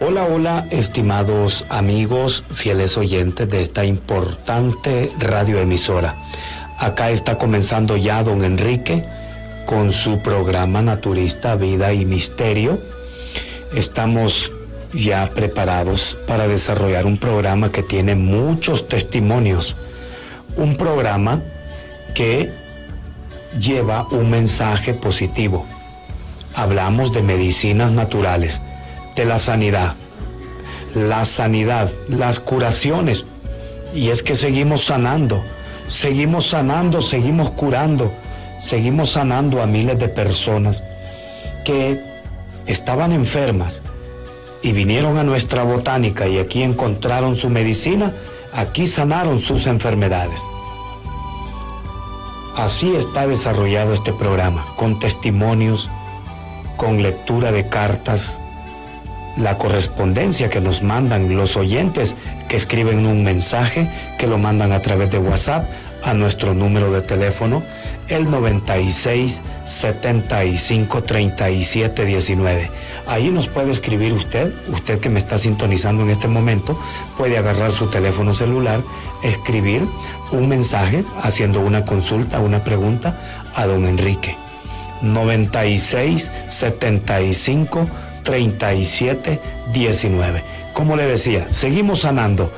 Hola, hola, estimados amigos, fieles oyentes de esta importante radioemisora. Acá está comenzando ya don Enrique con su programa Naturista, Vida y Misterio. Estamos ya preparados para desarrollar un programa que tiene muchos testimonios. Un programa que lleva un mensaje positivo. Hablamos de medicinas naturales, de la sanidad, las curaciones. Y es que seguimos sanando, seguimos curando, seguimos sanando a miles de personas que estaban enfermas y vinieron a nuestra botánica y aquí encontraron su medicina, aquí sanaron sus enfermedades. Así está desarrollado este programa, con testimonios, con lectura de cartas, la correspondencia que nos mandan los oyentes que escriben un mensaje, que lo mandan a través de WhatsApp a nuestro número de teléfono, el 96 75 37 19. Ahí nos puede escribir usted que me está sintonizando en este momento, puede agarrar su teléfono celular, escribir un mensaje haciendo una consulta, una pregunta a don Enrique. 96 75 37 19. Como le decía, seguimos sanando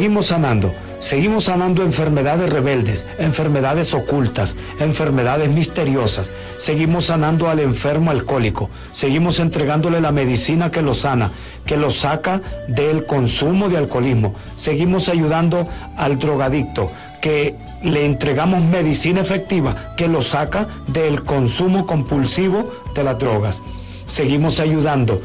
enfermedades rebeldes, enfermedades ocultas, enfermedades misteriosas. Seguimos sanando al enfermo alcohólico, seguimos entregándole la medicina que lo sana, que lo saca del consumo de alcoholismo. Seguimos ayudando al drogadicto, que le entregamos medicina efectiva que lo saca del consumo compulsivo de las drogas. Seguimos ayudando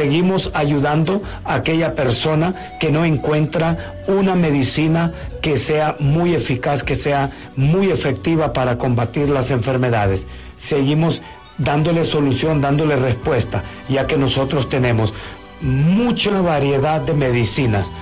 a aquella persona que no encuentra una medicina que sea muy eficaz, que sea muy efectiva para combatir las enfermedades. Seguimos dándole solución, dándole respuesta, ya que nosotros tenemos mucha variedad de medicinas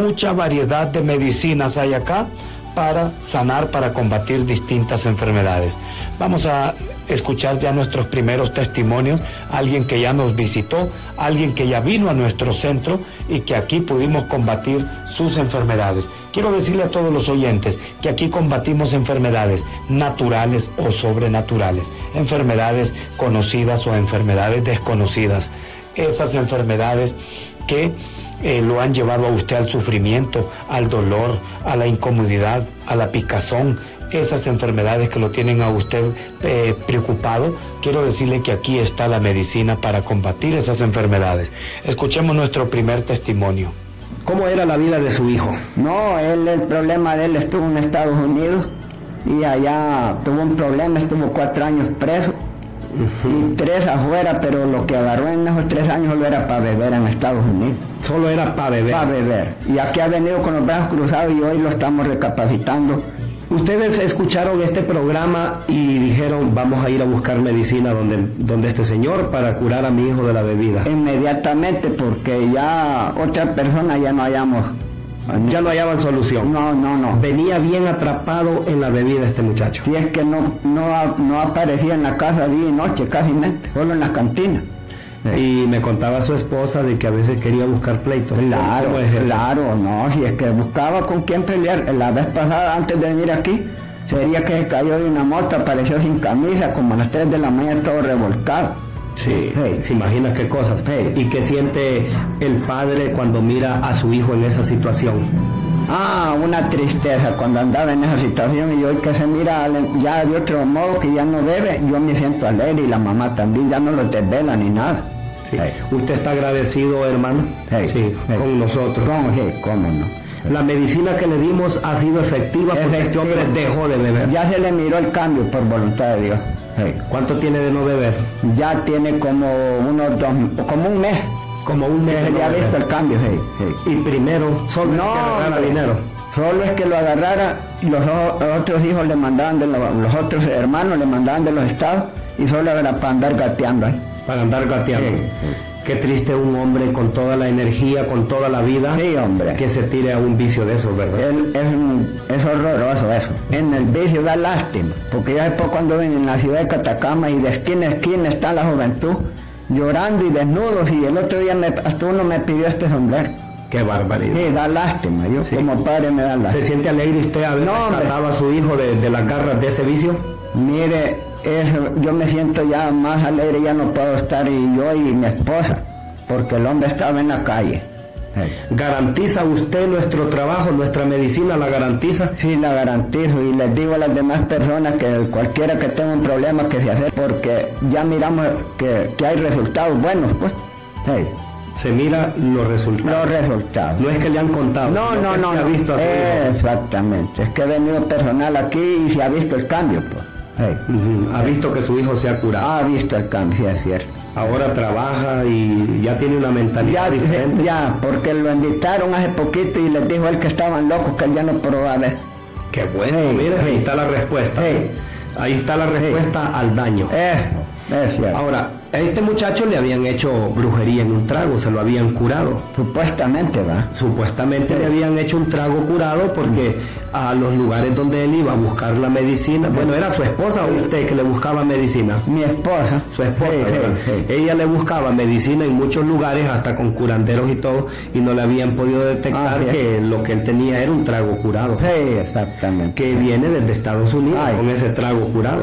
hay acá para sanar, para combatir distintas enfermedades. Vamos a escuchar ya nuestros primeros testimonios, alguien que ya nos visitó, alguien que ya vino a nuestro centro y que aquí pudimos combatir sus enfermedades. Quiero decirle a todos los oyentes que aquí combatimos enfermedades naturales o sobrenaturales, enfermedades conocidas o enfermedades desconocidas, esas enfermedades que lo han llevado a usted al sufrimiento, al dolor, a la incomodidad, a la picazón, esas enfermedades que lo tienen a usted preocupado. Quiero decirle que aquí está la medicina para combatir esas enfermedades. Escuchemos nuestro primer testimonio. ¿Cómo era la vida de su hijo? No, el problema de él estuvo en Estados Unidos y allá tuvo un problema, estuvo 4 años preso. Y 3 afuera, pero lo que agarró en esos 3 años solo era para beber en Estados Unidos. Solo era para beber. Para beber. Y aquí ha venido con los brazos cruzados y hoy lo estamos recapacitando. Ustedes escucharon este programa y dijeron, vamos a ir a buscar medicina donde este señor para curar a mi hijo de la bebida. Inmediatamente, porque ya otra persona ya no hallamos. Ya no hallaban solución. No. Venía bien atrapado en la bebida este muchacho. Si es que no aparecía en la casa día y noche, casi mente, solo en las cantinas. Y me contaba su esposa de que a veces quería buscar pleitos. Claro, no, si es que buscaba con quién pelear. La vez pasada, antes de venir aquí, sería que se cayó de una moto, apareció sin camisa, como a las 3 de la mañana todo revolcado. Sí, se imagina qué cosas. ¿Y qué siente el padre cuando mira a su hijo en esa situación? Una tristeza cuando andaba en esa situación, y hoy que se mira ya de otro modo, que ya no bebe, yo me siento alegre, y la mamá también ya no lo desvela ni nada. Sí. ¿Usted está agradecido, hermano? Sí, con nosotros. ¿Cómo no? La medicina que le dimos ha sido efectiva porque este hombre dejó de beber. Ya se le miró el cambio por voluntad de Dios. ¿Cuánto tiene de no beber? Ya tiene como un mes. Como un mes. Se le ha visto el cambio, Y primero, solo es que agarrara dinero. Solo es que lo agarrara, los otros hijos le mandaban, los otros hermanos le mandaban de los estados, y solo era para andar gateando. Para andar gateando. Sí. Qué triste un hombre con toda la energía, con toda la vida, sí, hombre, que se tire a un vicio de eso, ¿verdad? Es horroroso eso. En el vicio da lástima, porque ya después cuando ven en la ciudad de Catacama y de esquina a esquina está la juventud, llorando y desnudos, y el otro día hasta uno me pidió este sombrero. Qué barbaridad. Sí, da lástima, yo como padre me da lástima. ¿Se siente alegre usted haber rescatado a su hijo de las garras de ese vicio? Mire, yo me siento ya más alegre, ya no puedo estar yo y mi esposa, porque el hombre estaba en la calle. ¿Garantiza usted nuestro trabajo, nuestra medicina, la garantiza? Sí, la garantizo, y les digo a las demás personas que cualquiera que tenga un problema que se hace, porque ya miramos que hay resultados buenos, pues. Sí. Se mira los resultados. Los resultados. No es que le han contado. No. Se ha visto así. Exactamente. Es que ha venido personal aquí y se ha visto el cambio, pues. Ha visto que su hijo se ha curado. Ha visto el cambio, sí, es cierto. Ahora trabaja y ya tiene una mentalidad diferente. Ya, porque lo invitaron hace poquito y les dijo él que estaban locos, que él ya no probaba ver. Qué bueno, mira, ahí está la respuesta. Ahí está la respuesta al daño. Es cierto. Ahora, a este muchacho le habían hecho brujería en un trago, se lo habían curado. Supuestamente, ¿va? Supuestamente le habían hecho un trago curado porque a los lugares donde él iba a buscar la medicina, bueno, ¿era su esposa o usted que le buscaba medicina? Mi esposa. Su esposa, ¿verdad? Ella le buscaba medicina en muchos lugares, hasta con curanderos y todo, y no le habían podido detectar que lo que él tenía era un trago curado. Sí, exactamente. Que viene desde Estados Unidos con ese trago curado.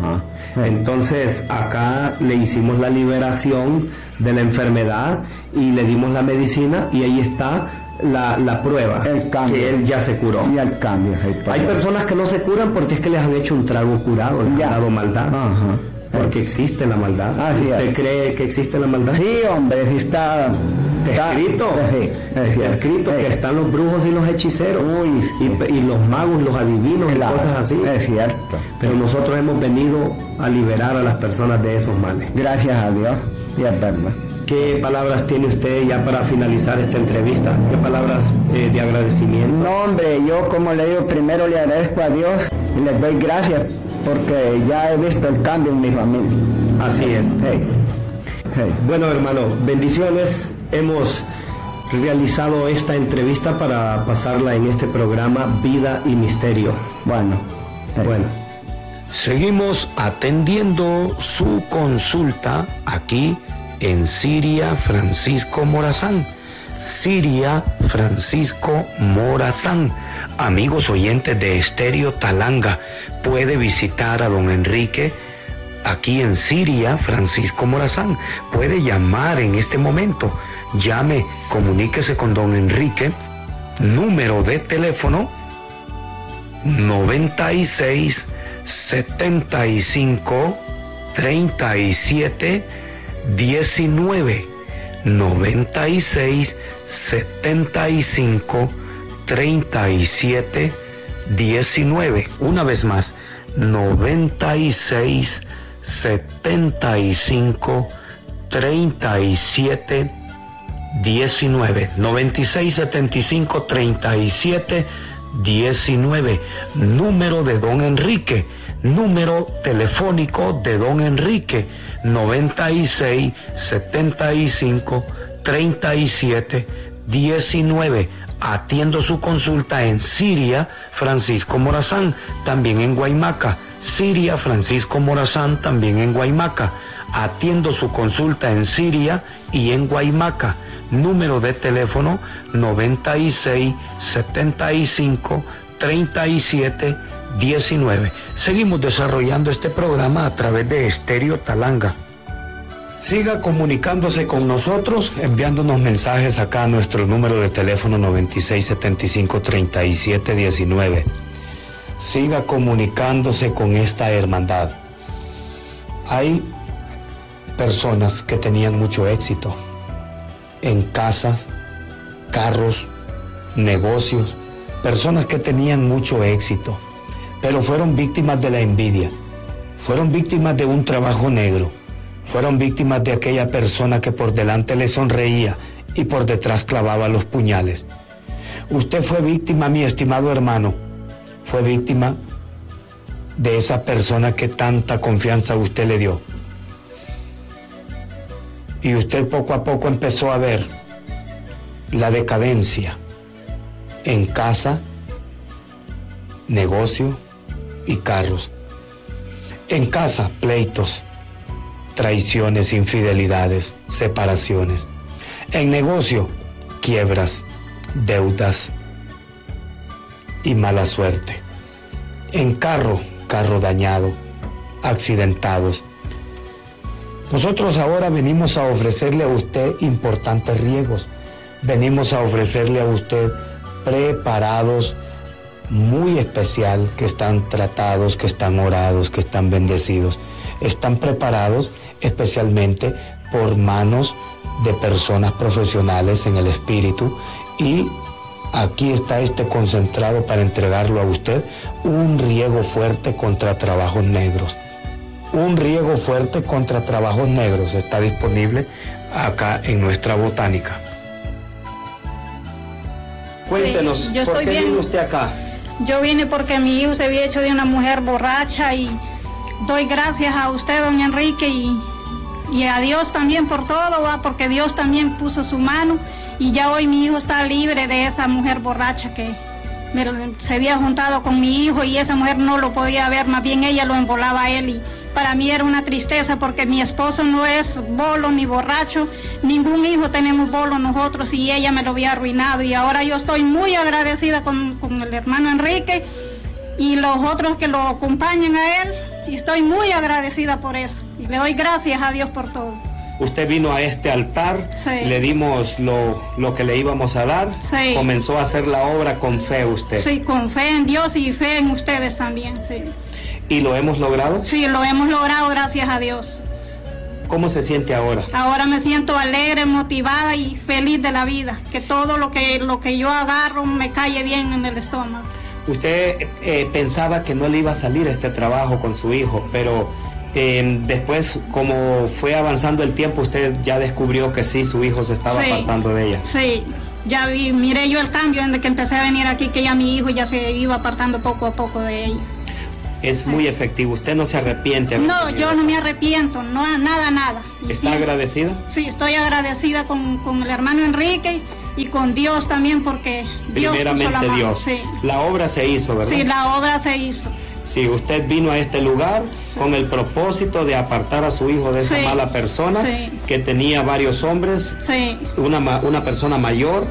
Entonces, acá le hicimos la liberación de la enfermedad y le dimos la medicina y ahí está la prueba, el cambio, que él ya se curó. Y el cambio. Hay personas que no se curan porque es que les han hecho un trago curado, les han dado maldad. Porque existe la maldad. ¿Usted cree que existe la maldad? Sí, hombre, sí está escrito. Está escrito que están los brujos y los hechiceros. Y los magos, los adivinos y cosas así. Es cierto. Pero nosotros hemos venido a liberar a las personas de esos males. Gracias a Dios. Y es verdad. ¿Qué palabras tiene usted ya para finalizar esta entrevista? ¿Qué palabras de agradecimiento? No, hombre, yo como le digo, primero le agradezco a Dios y les doy gracias porque ya he visto el cambio en mi familia. Así es. Bueno, hermano, bendiciones. Hemos realizado esta entrevista para pasarla en este programa Vida y Misterio. Bueno. Seguimos atendiendo su consulta aquí en Siria Francisco Morazán. Siria Francisco Morazán. Amigos oyentes de Estéreo Talanga, puede visitar a don Enrique aquí en Siria Francisco Morazán. Puede llamar en este momento. Llame, comuníquese con don Enrique. Número de teléfono 96 75 37 19. 96 75 37 19. Una vez más, 96 75 37 19. 96 75 37 19. Número de don Enrique. Número telefónico de don Enrique, 96 75 37 19. Atiendo su consulta en Siria Francisco Morazán, también en Guaymaca. Siria Francisco Morazán, también en Guaymaca. Atiendo su consulta en Siria y en Guaymaca. Número de teléfono 96 75 37 19. Seguimos desarrollando este programa a través de Estéreo Talanga. Siga comunicándose con nosotros, enviándonos mensajes acá a nuestro número de teléfono 96 75 37 19. Siga comunicándose con esta hermandad. Hay personas que tenían mucho éxito en casas, carros, negocios, personas que tenían mucho éxito, pero fueron víctimas de la envidia, fueron víctimas de un trabajo negro, fueron víctimas de aquella persona que por delante le sonreía y por detrás clavaba los puñales. Usted fue víctima, mi estimado hermano, fue víctima de esa persona que tanta confianza usted le dio. Y usted poco a poco empezó a ver la decadencia en casa, negocio y carros. En casa, pleitos. traiciones, infidelidades, separaciones. En negocio, quiebras, deudas y mala suerte. En carro dañado, accidentados. Nosotros ahora venimos a ofrecerle a usted importantes riegos. Venimos a ofrecerle a usted preparados muy especial, que están tratados, que están orados, que están bendecidos. Están preparados especialmente por manos de personas profesionales en el espíritu, y aquí está este concentrado para entregarlo a usted, un riego fuerte contra trabajos negros. Un riego fuerte contra trabajos negros está disponible acá en nuestra botánica. Cuéntenos, sí, ¿por qué vino usted acá? Yo vine porque mi hijo se había hecho de una mujer borracha, y doy gracias a usted, don Enrique, y a Dios también por todo, porque Dios también puso su mano, y ya hoy mi hijo está libre de esa mujer borracha que se había juntado con mi hijo, y esa mujer no lo podía ver, más bien ella lo embolaba a él, y para mí era una tristeza porque mi esposo no es bolo ni borracho, ningún hijo tenemos bolo nosotros, y ella me lo había arruinado, y ahora yo estoy muy agradecida con el hermano Enrique y los otros que lo acompañan a él, y estoy muy agradecida por eso, y le doy gracias a Dios por todo. Usted vino a este altar, sí, le dimos lo que le íbamos a dar, sí, comenzó a hacer la obra con fe usted. Sí, con fe en Dios y fe en ustedes también, sí. ¿Y lo hemos logrado? Sí, lo hemos logrado, gracias a Dios. ¿Cómo se siente ahora? Ahora me siento alegre, motivada y feliz de la vida, que todo lo que yo agarro me cae bien en el estómago. Usted pensaba que no le iba a salir este trabajo con su hijo, pero después, como fue avanzando el tiempo, usted ya descubrió que sí, su hijo se estaba apartando de ella. Sí, ya miré yo el cambio desde que empecé a venir aquí, que ya mi hijo ya se iba apartando poco a poco de ella. Es muy efectivo, usted no se arrepiente. No, yo no me arrepiento, no, nada. ¿Está agradecida? Sí, estoy agradecida con el hermano Enrique y con Dios también, porque Dios primeramente puso la mano. Dios. Sí. La obra se hizo, ¿verdad? Sí, la obra se hizo. Sí, usted vino a este lugar con el propósito de apartar a su hijo de esa mala persona que tenía varios hombres, una persona mayor,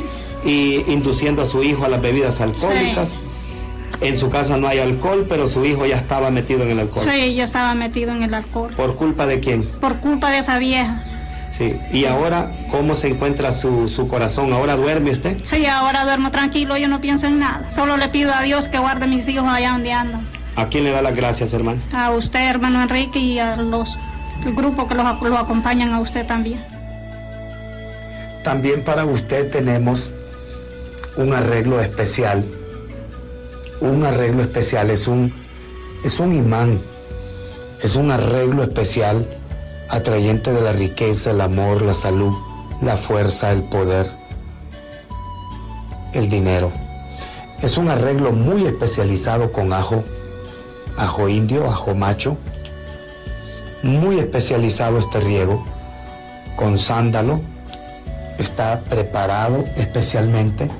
y induciendo a su hijo a las bebidas alcohólicas. En su casa no hay alcohol, pero su hijo ya estaba metido en el alcohol. Sí, ya estaba metido en el alcohol. ¿Por culpa de quién? Por culpa de esa vieja. Sí, y ahora, ¿cómo se encuentra su corazón? ¿Ahora duerme usted? Sí, ahora duermo tranquilo, yo no pienso en nada. Solo le pido a Dios que guarde a mis hijos allá donde andan. ¿A quién le da las gracias, hermano? A usted, hermano Enrique, y a el grupo que lo acompañan a usted también. También para usted tenemos un arreglo especial. Un arreglo especial, es un imán, es un arreglo especial atrayente de la riqueza, el amor, la salud, la fuerza, el poder, el dinero. Es un arreglo muy especializado con ajo indio, ajo macho, muy especializado este riego, con sándalo, está preparado especialmente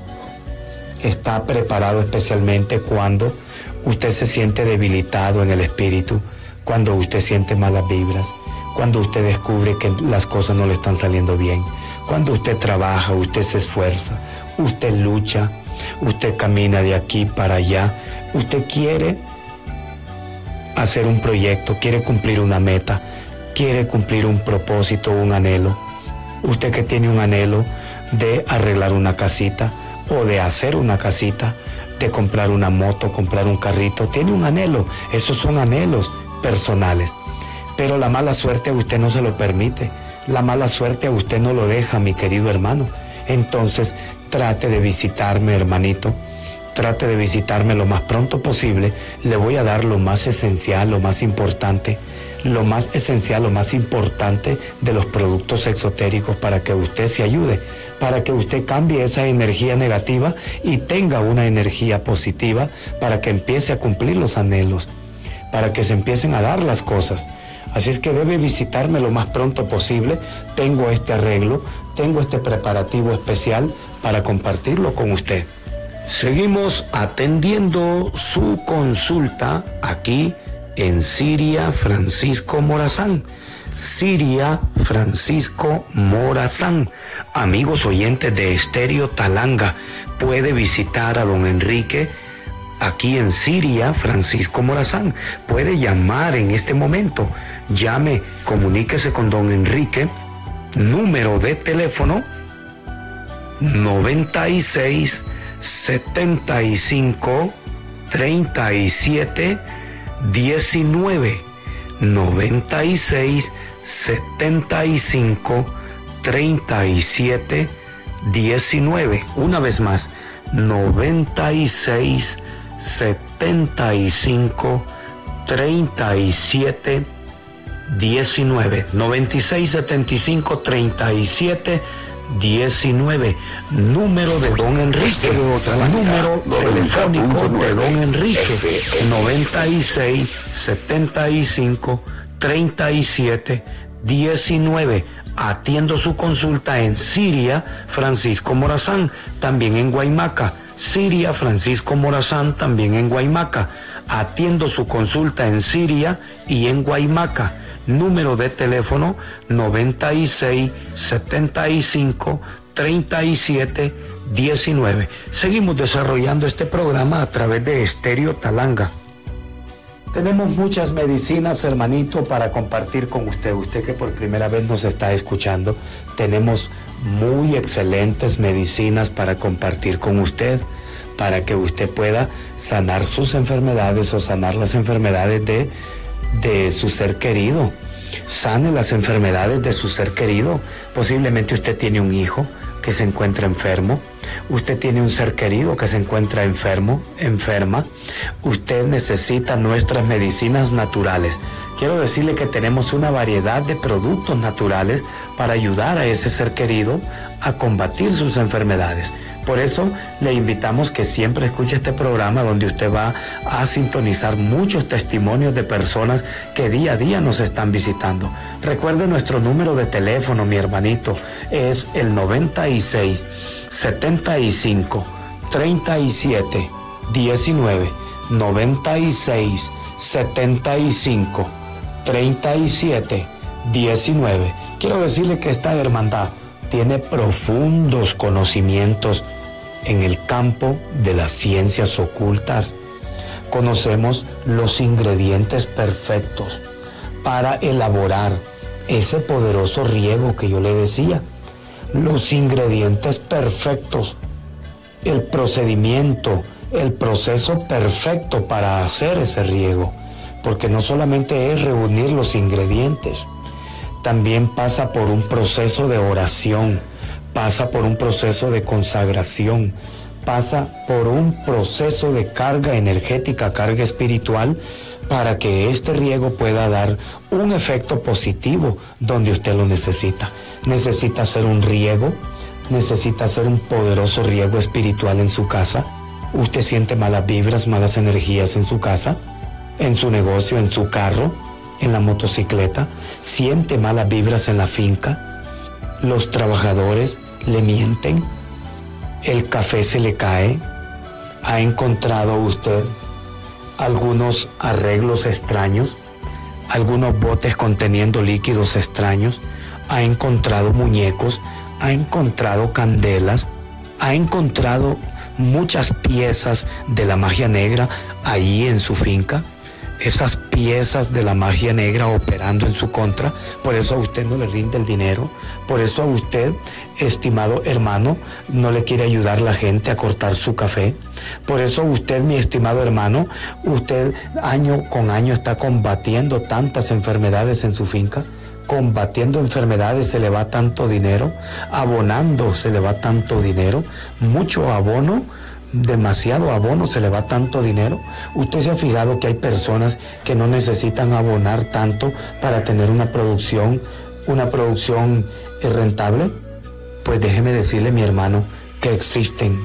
cuando usted se siente debilitado en el espíritu, cuando usted siente malas vibras, cuando usted descubre que las cosas no le están saliendo bien, cuando usted trabaja, usted se esfuerza, usted lucha, usted camina de aquí para allá, usted quiere hacer un proyecto, quiere cumplir una meta, quiere cumplir un propósito, un anhelo. Usted que tiene un anhelo de arreglar una casita, o de hacer una casita, de comprar una moto, comprar un carrito, tiene un anhelo, esos son anhelos personales, pero la mala suerte a usted no se lo permite, la mala suerte a usted no lo deja, mi querido hermano. Entonces trate de visitarme, hermanito, trate de visitarme lo más pronto posible. Le voy a dar lo más esencial, lo más importante, lo más esencial, lo más importante de los productos exotéricos para que usted se ayude, para que usted cambie esa energía negativa y tenga una energía positiva, para que empiece a cumplir los anhelos, para que se empiecen a dar las cosas. Así es que debe visitarme lo más pronto posible. Tengo este arreglo, tengo este preparativo especial para compartirlo con usted. Seguimos atendiendo su consulta aquí en Siria Francisco Morazán. Siria Francisco Morazán. Amigos oyentes de Estéreo Talanga, puede visitar a don Enrique aquí en Siria Francisco Morazán. Puede llamar en este momento. Llame, comuníquese con don Enrique. Número de teléfono 96 75 37 19. 96 75 37 19. Una vez más, 96 75 37 19. 96 75 37 19. Número de don Enrique. Número telefónico de don Enrique. 96 75 37 19. Atiendo su consulta en Siria Francisco Morazán, también en Guaymaca. Siria Francisco Morazán, también en Guaymaca. Atiendo su consulta en Siria y en Guaymaca. Número de teléfono 96 75 37 19. Seguimos desarrollando este programa a través de Estéreo Talanga. Tenemos muchas medicinas, hermanito, para compartir con usted. Usted que por primera vez nos está escuchando, tenemos muy excelentes medicinas para compartir con usted, para que usted pueda sanar sus enfermedades o sanar las enfermedades de su ser querido. Sane las enfermedades de su ser querido. Posiblemente usted tiene un hijo que se encuentra enfermo. Usted tiene un ser querido que se encuentra enfermo, enferma. Usted necesita nuestras medicinas naturales. Quiero decirle que tenemos una variedad de productos naturales para ayudar a ese ser querido a combatir sus enfermedades. Por eso le invitamos que siempre escuche este programa, donde usted va a sintonizar muchos testimonios de personas que día a día nos están visitando. Recuerde nuestro número de teléfono, mi hermanito, es el 96 75 37 19. 96 75 37 19. Quiero decirle que esta hermandad tiene profundos conocimientos en el campo de las ciencias ocultas. Conocemos los ingredientes perfectos para elaborar ese poderoso riego que yo le decía. Los ingredientes perfectos, el procedimiento, el proceso perfecto para hacer ese riego. Porque no solamente es reunir los ingredientes, también pasa por un proceso de oración, pasa por un proceso de consagración, pasa por un proceso de carga energética, carga espiritual, para que este riego pueda dar un efecto positivo donde usted lo necesita. Necesita hacer un riego, necesita hacer un poderoso riego espiritual en su casa. Usted siente malas vibras, malas energías en su casa, en su negocio, en su carro, en la motocicleta, siente malas vibras en la finca, los trabajadores le mienten, el café se le cae. ¿Ha encontrado usted algunos arreglos extraños, algunos botes conteniendo líquidos extraños? ¿Ha encontrado muñecos? ¿Ha encontrado candelas? ¿Ha encontrado muchas piezas de la magia negra allí en su finca? Esas piezas de la magia negra operando en su contra. Por eso a usted no le rinde el dinero. Por eso a usted, estimado hermano, no le quiere ayudar la gente a cortar su café. Por eso usted, mi estimado hermano, usted año con año está combatiendo tantas enfermedades en su finca. Combatiendo enfermedades se le va tanto dinero. Abonando se le va tanto dinero. Mucho abono. Demasiado abono, se le va tanto dinero. ¿Usted se ha fijado que hay personas que no necesitan abonar tanto para tener una producción rentable? Pues déjeme decirle, mi hermano, que existen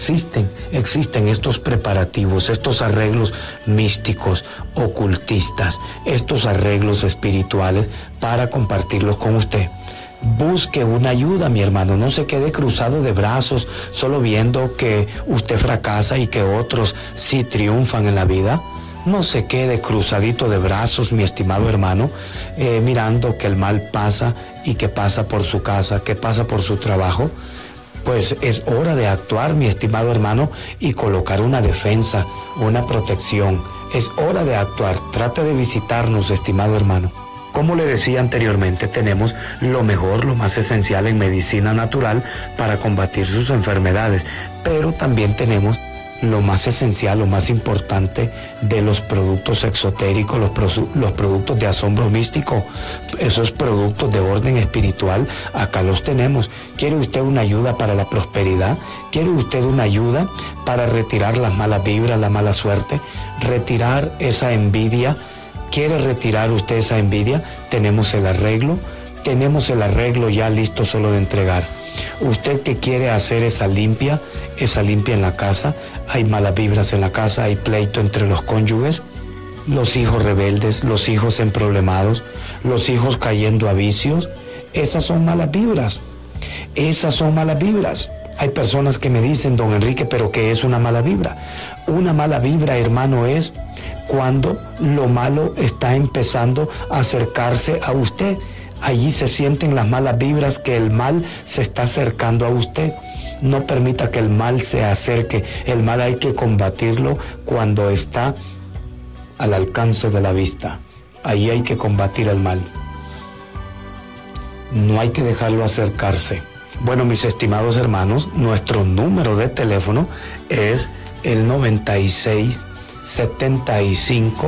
estos preparativos, estos arreglos místicos, ocultistas, estos arreglos espirituales para compartirlos con usted. Busque una ayuda, mi hermano. No se quede cruzado de brazos solo viendo que usted fracasa y que otros sí triunfan en la vida. No se quede cruzadito de brazos, mi estimado hermano, mirando que el mal pasa y que pasa por su casa, que pasa por su trabajo. Pues es hora de actuar, mi estimado hermano, y colocar una defensa, una protección. Es hora de actuar. Trate de visitarnos, estimado hermano. Como le decía anteriormente, tenemos lo mejor, lo más esencial en medicina natural para combatir sus enfermedades, pero también tenemos lo más esencial, lo más importante de los productos exotéricos, los productos de asombro místico, esos productos de orden espiritual, acá los tenemos. ¿Quiere usted una ayuda para la prosperidad? ¿Quiere usted una ayuda para retirar las malas vibras, la mala suerte? ¿Retirar esa envidia? ¿Quiere retirar usted esa envidia? Tenemos el arreglo ya listo solo de entregar. Usted que quiere hacer esa limpia en la casa, hay malas vibras en la casa, hay pleito entre los cónyuges, los hijos rebeldes, los hijos emproblemados, los hijos cayendo a vicios, esas son malas vibras, Hay personas que me dicen, don Enrique, pero ¿qué es una mala vibra? Una mala vibra, hermano, es cuando lo malo está empezando a acercarse a usted. Allí se sienten las malas vibras, que el mal se está acercando a usted. No permita que el mal se acerque. El mal hay que combatirlo cuando está al alcance de la vista. Ahí hay que combatir el mal. No hay que dejarlo acercarse. Bueno, mis estimados hermanos, nuestro número de teléfono es el 96 75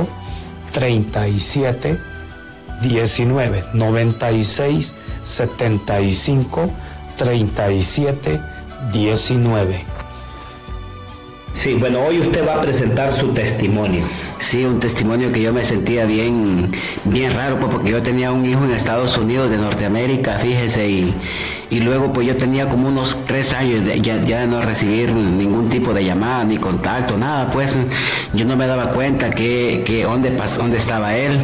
37 19, 96 75 37 19. Sí, bueno, hoy usted va a presentar su testimonio. Sí, un testimonio que yo me sentía bien raro, pues, porque yo tenía un hijo en Estados Unidos de Norteamérica, fíjese, y luego pues yo tenía como unos 3 años ya de no recibir ningún tipo de llamada, ni contacto, nada, pues yo no me daba cuenta que dónde estaba él.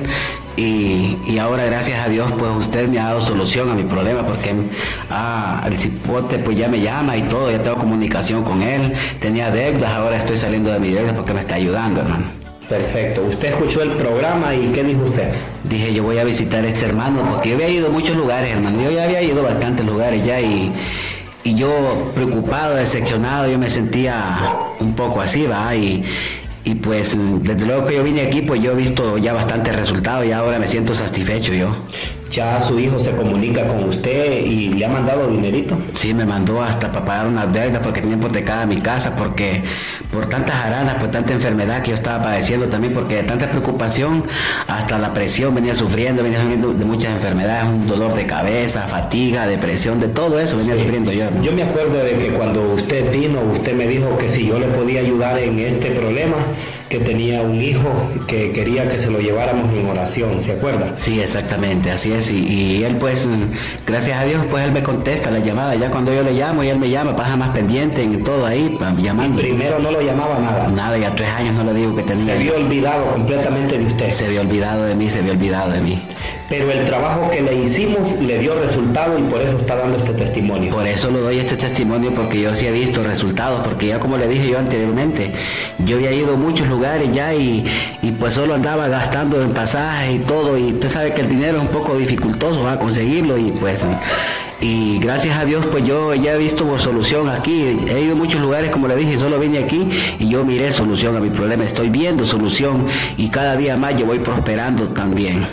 Y ahora, gracias a Dios, pues usted me ha dado solución a mi problema, porque el cipote pues ya me llama y todo, ya tengo comunicación con él. Tenía deudas, ahora estoy saliendo de mi deuda porque me está ayudando, hermano. Perfecto. ¿Usted escuchó el programa y qué dijo usted? Dije, yo voy a visitar a este hermano, porque yo había ido a muchos lugares, hermano. Yo ya había ido a bastantes lugares ya, y yo preocupado, decepcionado, yo me sentía un poco así, ¿va? Y pues desde luego que yo vine aquí, pues yo he visto ya bastantes resultados y ahora me siento satisfecho yo. ¿Ya su hijo se comunica con usted y le ha mandado dinerito? Sí, me mandó hasta para pagar unas deudas porque tenía hipotecada mi casa, porque por tantas aranas, por tanta enfermedad que yo estaba padeciendo también, porque de tanta preocupación, hasta la presión venía sufriendo de muchas enfermedades, un dolor de cabeza, fatiga, depresión, de todo eso venía sufriendo yo, ¿no? Yo me acuerdo de que cuando usted vino, usted me dijo que si yo le podía ayudar en este problema, que tenía un hijo que quería que se lo lleváramos en oración, ¿se acuerda? Sí, exactamente, así es, y él pues, gracias a Dios, pues él me contesta la llamada, ya cuando yo le llamo y él me llama, pasa más pendiente en todo ahí, llamando. ¿Y primero no lo llamaba nada? Nada, ya 3 años no le digo que tenía. Se había olvidado completamente de usted. Se había olvidado de mí. Pero el trabajo que le hicimos le dio resultado y por eso está dando este testimonio. Por eso lo doy este testimonio, porque yo sí he visto resultados, porque ya como le dije yo anteriormente, yo había ido a muchos lugares ya y pues solo andaba gastando en pasajes y todo, y usted sabe que el dinero es un poco dificultoso a conseguirlo, y pues y gracias a Dios pues yo ya he visto solución aquí. He ido a muchos lugares, como le dije, solo vine aquí y yo miré solución a mi problema, estoy viendo solución y cada día más yo voy prosperando también.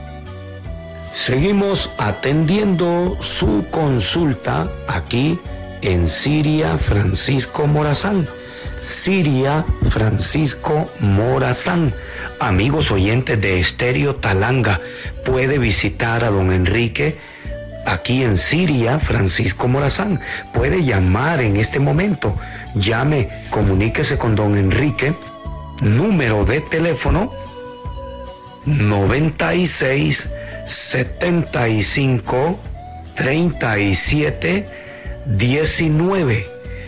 Seguimos atendiendo su consulta aquí en Siria Francisco Morazán. Siria Francisco Morazán. Amigos oyentes de Estéreo Talanga, puede visitar a don Enrique aquí en Siria Francisco Morazán. Puede llamar en este momento. Llame, comuníquese con don Enrique. Número de teléfono 96 75 37 19,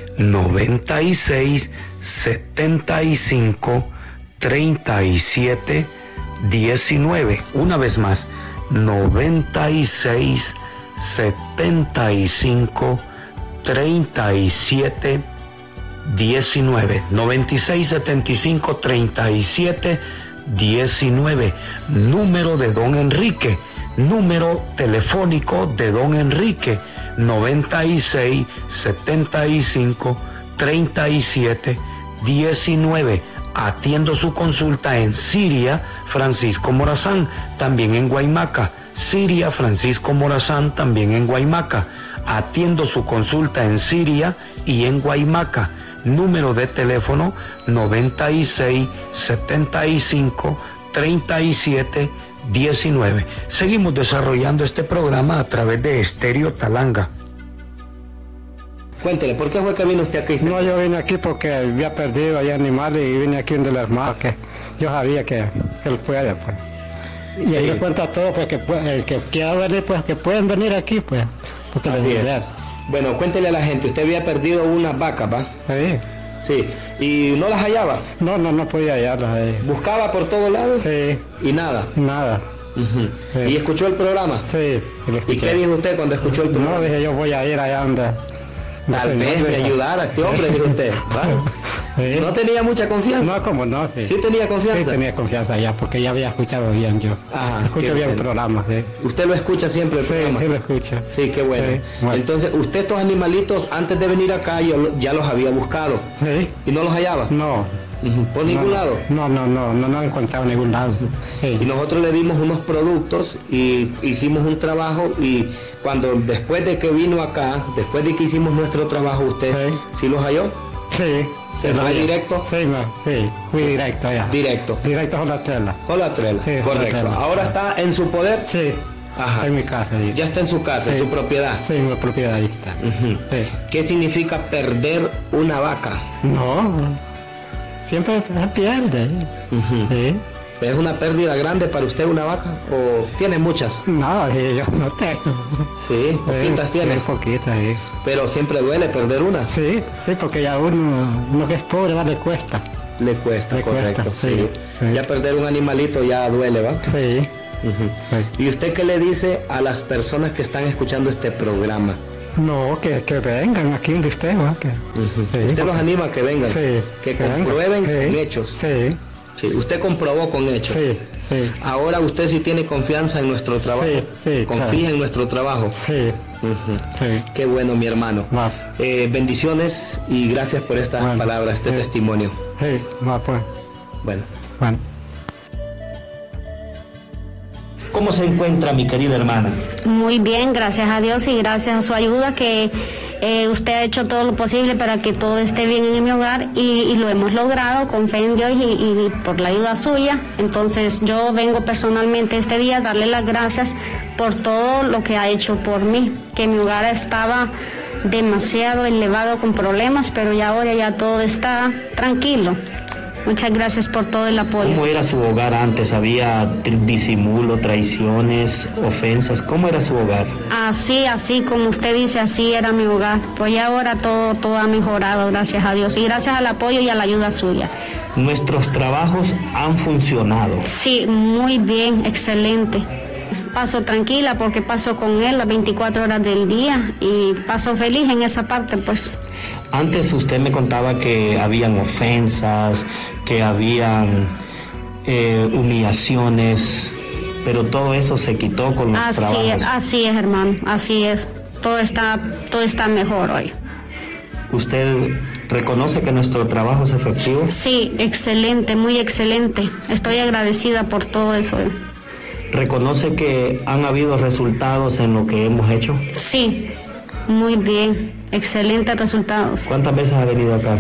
96 75 37 19. Una vez más, 96 75 37 19. 9675-3719. Número de don Enrique. Número telefónico de don Enrique. 9675-3719. Atiendo su consulta en Siria, Francisco Morazán, también en Guaymaca. Siria, Francisco Morazán, también en Guaymaca. Atiendo su consulta en Siria y en Guaymaca. Número de teléfono 9675-3719. Seguimos desarrollando este programa a través de Estéreo Talanga. Cuéntele, ¿por qué fue que vino usted aquí? No, yo vine aquí porque había perdido allá animales y vine aquí donde los hermanos, que yo sabía que él puede, pues. Y ahí le cuento a todos, pues, que el que quiera venir, pues, que pueden venir aquí, pues, porque les voy a ver. Bueno, cuéntele a la gente, usted había perdido unas vacas, ¿va? Sí. Sí, ¿y no las hallaba? No podía hallarlas ahí. ¿Buscaba por todos lados? Sí. ¿Y nada? Nada. Uh-huh. Sí. ¿Y escuchó el programa? Sí. ¿Y qué dijo usted cuando escuchó el programa? No, dije yo voy a ir allá donde... Tal vez me ayudara este hombre, dijo usted. Sí. ¿No tenía mucha confianza? No, como no, sí. ¿Sí tenía confianza? Sí, tenía confianza ya, porque ya había escuchado bien yo. Ajá, escucho bien el programa, sí. ¿Usted lo escucha siempre el programa? Sí, lo escucho. Sí, qué bueno. Sí, bueno. Entonces, usted estos animalitos, antes de venir acá, ya los había buscado. Sí. ¿Y no los hallaba? No. ¿Por ningún lado? No he encontrado en ningún lado. Sí. Y nosotros le dimos unos productos y hicimos un trabajo, y después de que vino acá, después de que hicimos nuestro trabajo, ¿usted sí los halló? Sí. ¿Se fue directo? Sí, fui directo allá. Directo. Directo con la trela. Con la trela, sí, correcto. La trela. ¿Ahora está en su poder? Sí. Ajá. En mi casa. Sí. Ya está en su casa, en su propiedad. Sí, en mi propiedad ahí está. Uh-huh. Sí. ¿Qué significa perder una vaca? No, siempre se pierde. Uh-huh. Sí. ¿Es una pérdida grande para usted una vaca o tiene muchas? No, yo no tengo. Sí, poquitas tiene. Sí, poquitas, sí. Pero siempre duele perder una. Sí, porque ya uno que es pobre le cuesta. Le cuesta, correcto. Cuesta, sí. Ya perder un animalito ya duele, ¿va? Sí. Uh-huh. Sí. ¿Y usted qué le dice a las personas que están escuchando este programa? No, que vengan aquí donde usted va. Uh-huh. Sí, usted los anima a que vengan, sí, que comprueben vengan. con hechos. Sí. Sí, usted comprobó con hechos. Sí. Ahora usted sí tiene confianza en nuestro trabajo. Sí, confía en nuestro trabajo. Sí. Uh-huh. Sí. Qué bueno, mi hermano. Va. Bendiciones y gracias por estas palabras, este testimonio. Sí, va pues. Bueno. ¿Cómo se encuentra mi querida hermana? Muy bien, gracias a Dios y gracias a su ayuda que usted ha hecho todo lo posible para que todo esté bien en mi hogar y lo hemos logrado con fe en Dios y por la ayuda suya. Entonces yo vengo personalmente este día a darle las gracias por todo lo que ha hecho por mí, que mi hogar estaba demasiado elevado con problemas, pero ya ahora ya todo está tranquilo. Muchas gracias por todo el apoyo. ¿Cómo era su hogar antes? ¿Había disimulo, traiciones, ofensas? ¿Cómo era su hogar? Así como usted dice, así era mi hogar. Pues ya ahora todo ha mejorado, gracias a Dios. Y gracias al apoyo y a la ayuda suya. ¿Nuestros trabajos han funcionado? Sí, muy bien, excelente. Paso tranquila porque paso con él las 24 horas del día y paso feliz en esa parte, pues. Antes usted me contaba que habían ofensas, que habían humillaciones, pero todo eso se quitó con los trabajos. Así es, hermano, así es. Todo está mejor hoy. ¿Usted reconoce que nuestro trabajo es efectivo? Sí, excelente, muy excelente. Estoy agradecida por todo eso. ¿Reconoce que han habido resultados en lo que hemos hecho? Sí, muy bien, excelentes resultados. ¿Cuántas veces ha venido acá?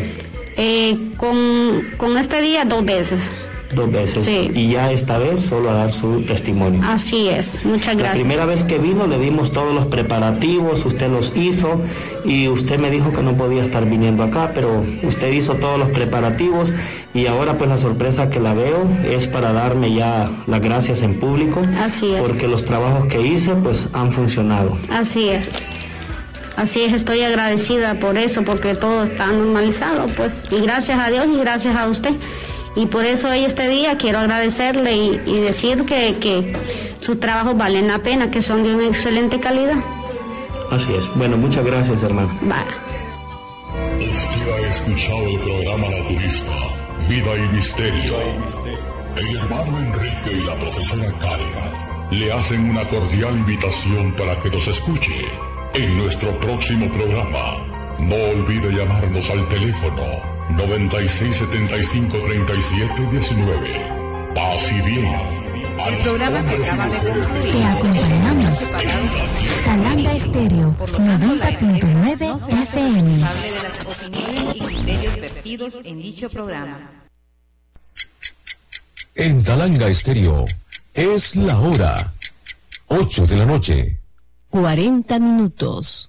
Con este día 2 veces. 2 veces. Sí. Y ya esta vez solo a dar su testimonio. Así es, muchas gracias. La primera vez que vino le dimos todos los preparativos, usted los hizo y usted me dijo que no podía estar viniendo acá, pero usted hizo todos los preparativos y ahora pues la sorpresa que la veo es para darme ya las gracias en público. Así es. Porque los trabajos que hice pues han funcionado. Así es, estoy agradecida por eso, porque todo está normalizado, pues, y gracias a Dios y gracias a usted. Y por eso hoy este día quiero agradecerle y decir que sus trabajos valen la pena, que son de una excelente calidad. Así es. Bueno, muchas gracias, hermano. Bye. Usted ha escuchado el programa naturista Vida y Misterio. El hermano Enrique y la profesora Karen le hacen una cordial invitación para que nos escuche en nuestro próximo programa. No olvide llamarnos al teléfono 9675-3719. Paz y bien. El programa que acaba de concluir. Te acompañamos. Talanga Estéreo 90.9 FM. De las opiniones y criterios vertidos en dicho programa. En Talanga Estéreo es la hora 8 de la noche. 40 minutos.